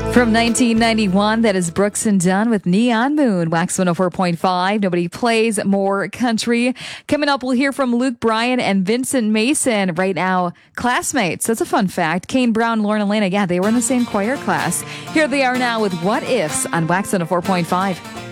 From 1991, that is Brooks and Dunn with Neon Moon, Wax 104.5. Nobody plays more country. Coming up, we'll hear from Luke Bryan and Vincent Mason. Right now, classmates. That's a fun fact. Kane Brown, Lauren Elena, yeah, they were in the same choir class. Here they are now with What Ifs on Wax 104.5.